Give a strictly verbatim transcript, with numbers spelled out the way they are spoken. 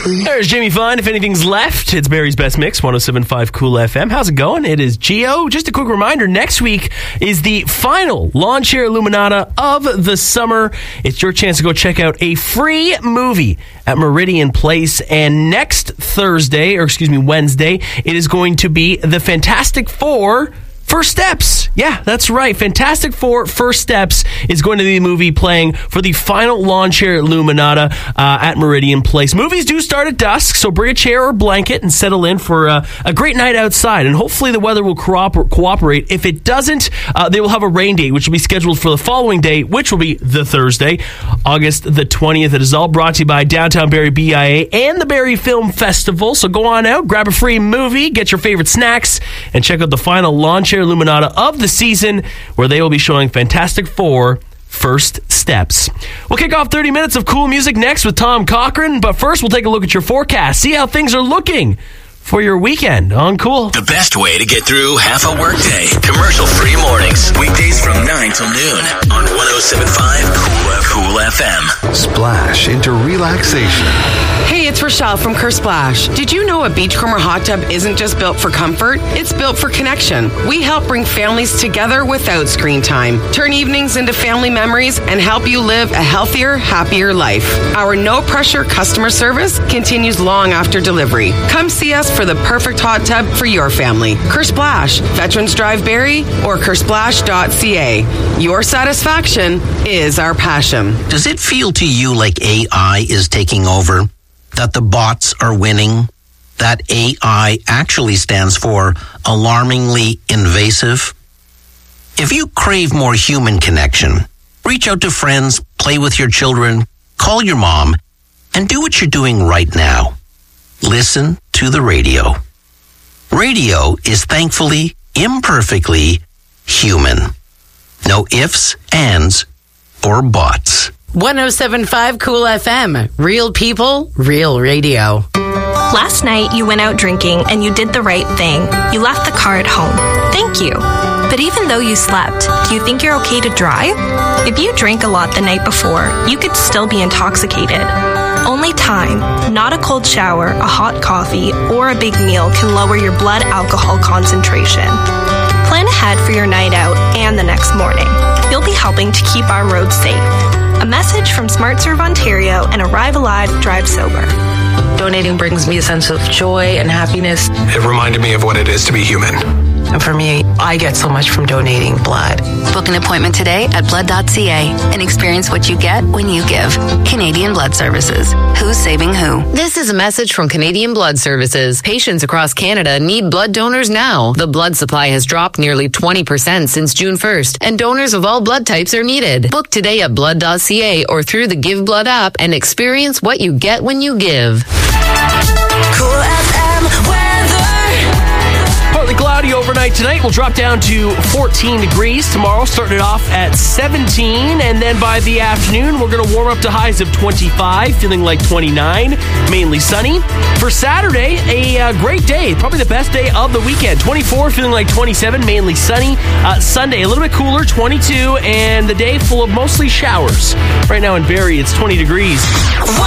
There's Jimmy Fun. If anything's left, it's Barry's Best Mix, one oh seven point five Cool F M. How's it going? It is Gio. Just a quick reminder, next week is the final Lawn Chair Illuminata of the summer. It's your chance to go check out a free movie at Meridian Place. And next Thursday, or excuse me, Wednesday, it is going to be the Fantastic Four First Steps. Yeah, that's right. Fantastic Four First Steps is going to be the movie playing for the final Lawn Chair Illuminata uh, at Meridian Place. Movies do start at dusk, so bring a chair or blanket and settle in for uh, a great night outside. And hopefully the weather will cooper- cooperate. If it doesn't, uh, they will have a rain date, which will be scheduled for the following day, which will be the Thursday, August the twentieth. It is all brought to you by Downtown Barrie B I A and the Barrie Film Festival. So go on out, grab a free movie, get your favorite snacks, and check out the final Lawn Chair Illuminata of the season, where they will be showing Fantastic Four First Steps. We'll kick off thirty minutes of cool music next with Tom Cochran, but first we'll take a look at your forecast, see how things are looking for your weekend on Cool. The best way to get through half a workday. Commercial-free mornings. Weekdays from nine till noon on one oh seven point five Cool F M. Splash into relaxation. Hey, it's Rochelle from Kersplash. Did you know a Beachcomber hot tub isn't just built for comfort? It's built for connection. We help bring families together without screen time, turn evenings into family memories, and help you live a healthier, happier life. Our no-pressure customer service continues long after delivery. Come see us for the perfect hot tub for your family. Kersplash, Veterans Drive Barrie, or kersplash dot c a. Your satisfaction is our passion. Does it feel to you like A I is taking over? That the bots are winning? That A I actually stands for alarmingly invasive? If you crave more human connection, reach out to friends, play with your children, call your mom, and do what you're doing right now. Listen to the radio. Radio is thankfully, imperfectly human. No ifs, ands, or buts. one oh seven point five Cool F M. Real people, real radio. Last night, you went out drinking and you did the right thing. You left the car at home. Thank you. But even though you slept, do you think you're okay to drive? If you drank a lot the night before, you could still be intoxicated. Only time, not a cold shower, a hot coffee, or a big meal can lower your blood alcohol concentration. Plan ahead for your night out and the next morning. You'll be helping to keep our roads safe. A message from SmartServe Ontario and Arrive Alive, Drive Sober. Donating brings me a sense of joy and happiness. It reminded me of what it is to be human. And for me, I get so much from donating blood. Book an appointment today at blood dot c a and experience what you get when you give. Canadian Blood Services. Who's saving who? This is a message from Canadian Blood Services. Patients across Canada need blood donors now. The blood supply has dropped nearly twenty percent since June first, and donors of all blood types are needed. Book today at blood dot c a or through the Give Blood app and experience what you get when you give. Cool F M weather. Partly cloudy overnight tonight. We'll drop down to fourteen degrees tomorrow, starting it off at seventeen, and then by the afternoon we're going to warm up to highs of twenty-five, feeling like twenty-nine, mainly sunny. For Saturday, a uh, great day, probably the best day of the weekend. twenty-four, feeling like twenty-seven, mainly sunny. Uh, Sunday, a little bit cooler, twenty-two, and the day full of mostly showers. Right now in Barrie, it's twenty degrees.